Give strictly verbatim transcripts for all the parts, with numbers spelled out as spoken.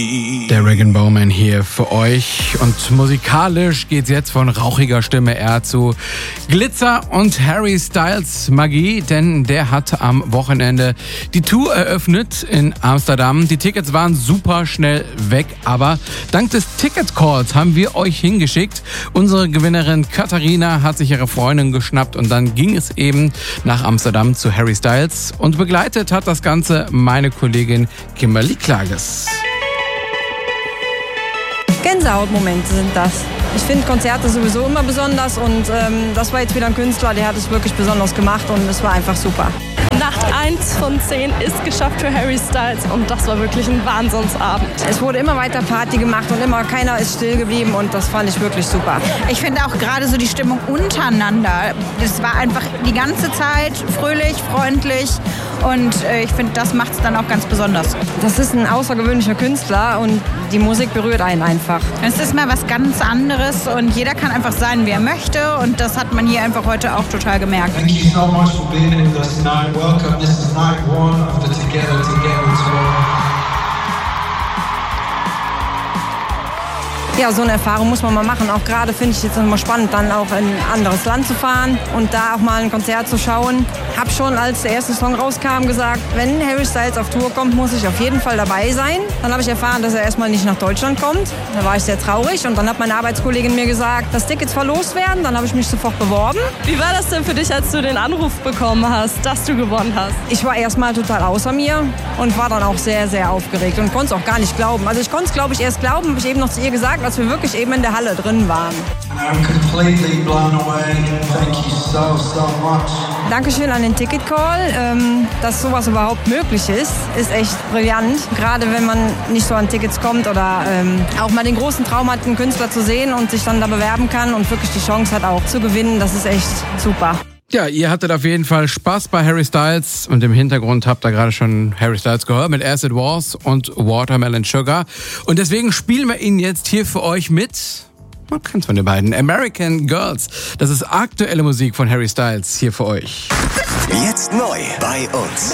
Der Regan Bowman hier für euch und musikalisch geht's jetzt von rauchiger Stimme eher zu Glitzer und Harry Styles Magie, denn der hat am Wochenende die Tour eröffnet in Amsterdam. Die Tickets waren super schnell weg, aber dank des Ticket Calls haben wir euch hingeschickt. Unsere Gewinnerin Katharina hat sich ihre Freundin geschnappt und dann ging es eben nach Amsterdam zu Harry Styles und begleitet hat das Ganze meine Kollegin Kimberly Klages. Gänsehautmomente sind das. Ich finde Konzerte sowieso immer besonders und ähm, das war jetzt wieder ein Künstler, der hat es wirklich besonders gemacht und es war einfach super. Nacht eins von zehn ist geschafft für Harry Styles und das war wirklich ein Wahnsinnsabend. Es wurde immer weiter Party gemacht und immer keiner ist still geblieben und das fand ich wirklich super. Ich finde auch gerade so die Stimmung untereinander, das war einfach die ganze Zeit fröhlich, freundlich und äh, ich finde, das macht es dann auch ganz besonders. Das ist ein außergewöhnlicher Künstler und die Musik berührt einen einfach. Es ist mal was ganz anderes und jeder kann einfach sein, wie er möchte und das hat man hier einfach heute auch total gemerkt. Thank you so much for being with us tonight. Welcome. This is night one of the Together Together tour. Ja, so eine Erfahrung muss man mal machen. Auch gerade finde ich jetzt immer spannend, dann auch in ein anderes Land zu fahren und da auch mal ein Konzert zu schauen. Hab schon, als der erste Song rauskam, gesagt, wenn Harry Styles auf Tour kommt, muss ich auf jeden Fall dabei sein. Dann habe ich erfahren, dass er erstmal nicht nach Deutschland kommt. Da war ich sehr traurig und dann hat meine Arbeitskollegin mir gesagt, dass Tickets verlost werden. Dann habe ich mich sofort beworben. Wie war das denn für dich, als du den Anruf bekommen hast, dass du gewonnen hast? Ich war erstmal total außer mir und war dann auch sehr, sehr aufgeregt und konnte es auch gar nicht glauben. Also ich konnte es, glaube ich, erst glauben, habe ich eben noch zu ihr gesagt, als wir wirklich eben in der Halle drin waren. I'm completely blown away. Thank you so, so much. Dankeschön an den Ticket Call. Ähm, dass sowas überhaupt möglich ist, ist echt brillant. Gerade wenn man nicht so an Tickets kommt oder ähm, auch mal den großen Traum hat, einen Künstler zu sehen und sich dann da bewerben kann und wirklich die Chance hat auch zu gewinnen. Das ist echt super. Ja, ihr hattet auf jeden Fall Spaß bei Harry Styles und im Hintergrund habt ihr gerade schon Harry Styles gehört mit Acid Wars und Watermelon Sugar. Und deswegen spielen wir ihn jetzt hier für euch mit, man kennt's von den beiden, American Girls. Das ist aktuelle Musik von Harry Styles hier für euch. Jetzt neu bei uns.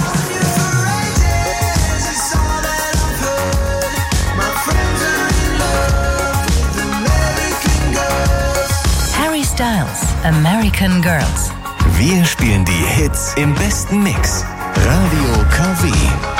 Harry Styles, American Girls. Wir spielen die Hits im besten Mix. Radio K W.